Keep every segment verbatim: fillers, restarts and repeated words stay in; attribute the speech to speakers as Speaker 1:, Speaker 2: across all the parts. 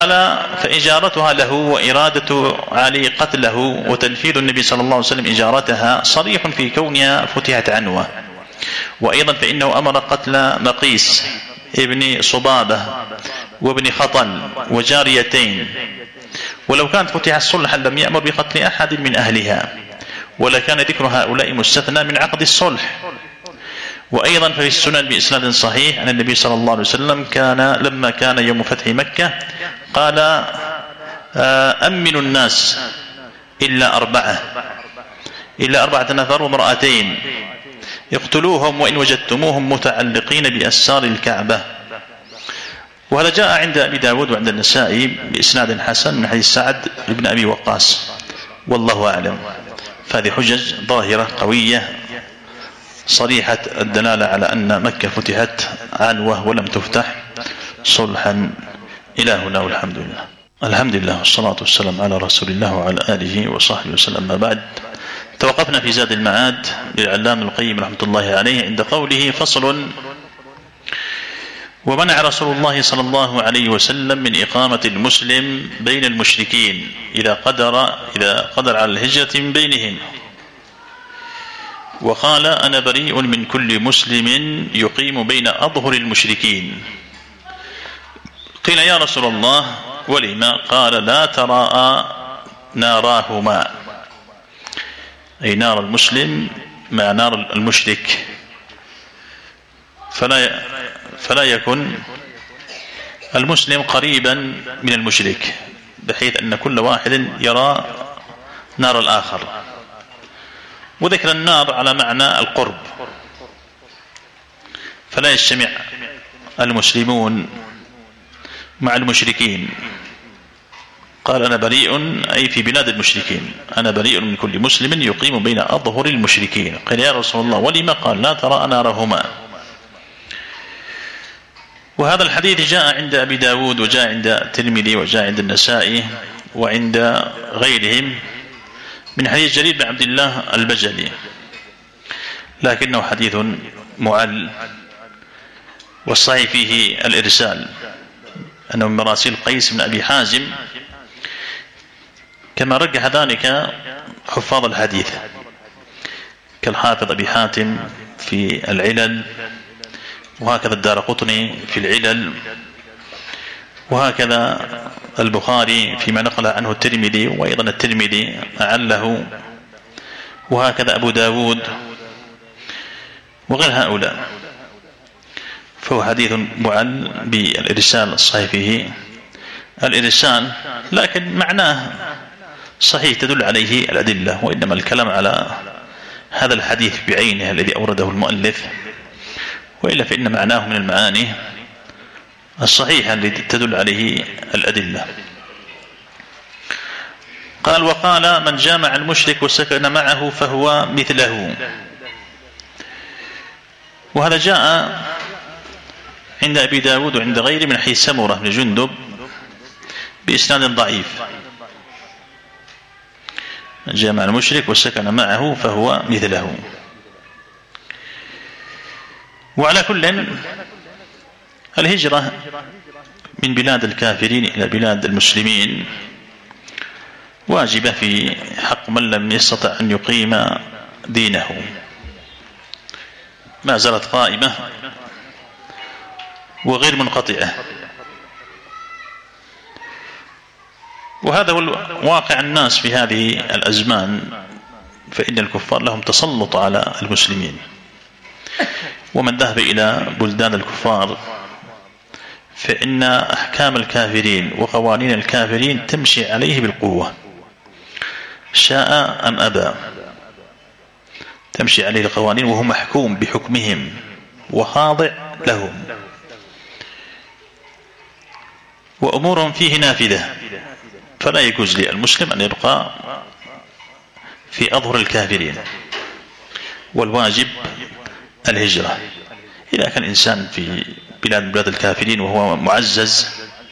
Speaker 1: فإجارتها له وإرادة علي قتله وتنفيذ النبي صلى الله عليه وسلم إجارتها صريح في كونها فتحت عنوة. وأيضا فإنه أمر قتل مقيس ابن صبابة وابن خطل وجاريتين، ولو كانت فتحت صلحا لم يأمر بقتل أحد من أهلها، ولكان ذكر هؤلاء مستثنى من عقد الصلح. وأيضا في السنن بإسناد صحيح أن النبي صلى الله عليه وسلم كان لما كان يوم فتح مكة قال أمنوا الناس إلا أربعة إلا أربعة نفر وامرأتين اقتلوهم وإن وجدتموهم متعلقين بأسار الكعبة. وهذا جاء عند أبي داود وعند النسائي بإسناد حسن من حديث سعد بن أبي وقاص، والله أعلم. فهذه حجج ظاهرة قوية صريحة الدلالة على أن مكة فتحت عنوة ولم تفتح صلحا. إلى هنا والحمد لله. الحمد لله والصلاة والسلام على رسول الله وعلى آله وصحبه وسلم. ما بعد، توقفنا في زاد المعاد للعلامة القيم رحمة الله عليه عند قوله: فصل: ومنع رسول الله صلى الله عليه وسلم من إقامة المسلم بين المشركين إذا قدر إذا قدر على الهجرة من بينهم، وقال: أنا بريء من كل مسلم يقيم بين أظهر المشركين. قيل: يا رسول الله ولما؟ قال: لا تراءى ناراهما، أي نار المسلم مع نار المشرك، فلا فلا يكن المسلم قريبا من المشرك بحيث أن كل واحد يرى نار الآخر. وذكر النار على معنى القرب، فلا يجتمع المسلمون مع المشركين. قال: أنا بريء، أي في بلاد المشركين، أنا بريء من كل مسلم يقيم بين أظهر المشركين. قال: يا رسول الله ولما؟ قال: لا ترى نارهما. وهذا الحديث جاء عند أبي داود وجاء عند الترمذي وجاء عند النسائي وعند غيرهم من حديث جرير بن عبد الله البجلي، لكنه حديث معل، والصحيح فيه الإرسال، أنه من مراسيل قيس بن أبي حازم، كما رجح ذلك حفاظ الحديث كالحافظ أبي حاتم في العلل، وهكذا الدارقطني في العلل، وهكذا البخاري فيما نقل عنه الترمذي، وأيضا الترمذي أعله، وهكذا أبو داود وغير هؤلاء. فهو حديث معل بالإرسال، الصحيح فيه الإرسال، لكن معناه صحيح تدل عليه الأدلة، وإنما الكلام على هذا الحديث بعينه الذي أورده المؤلف، وإلا فإن معناه من المعاني الصحيحة التي تدل عليه الأدلة. قال: وقال: من جامع المشرك وسكن معه فهو مثله. وهذا جاء عند أبي داود وعند غيره من حديث سمرة بن جندب بإسناد ضعيف: من جامع المشرك وسكن معه فهو مثله. وعلى كل، الهجرة من بلاد الكافرين إلى بلاد المسلمين واجبة في حق من لم يستطع أن يقيم دينه، ما زالت قائمة وغير منقطعة. وهذا هو واقع الناس في هذه الأزمان، فإن الكفار لهم تسلط على المسلمين، ومن ذهب إلى بلدان الكفار فإن أحكام الكافرين وقوانين الكافرين تمشي عليه بالقوة، شاء أم أبى، تمشي عليه القوانين وهو محكوم بحكمهم وخاضع لهم، وأمورهم فيه نافذة. فلا يجوز للمسلم أن يبقى في أظهر الكافرين، والواجب الهجرة. إذا كان إنسان في بلاد بلاد الكافرين وهو معزز،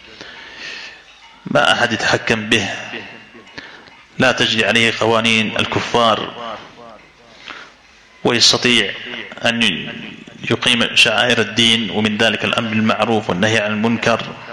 Speaker 1: ما أحد يتحكم به، لا تجري عليه قوانين الكفار، ويستطيع أن يقيم شعائر الدين، ومن ذلك الأمر بالمعروف والنهي عن المنكر،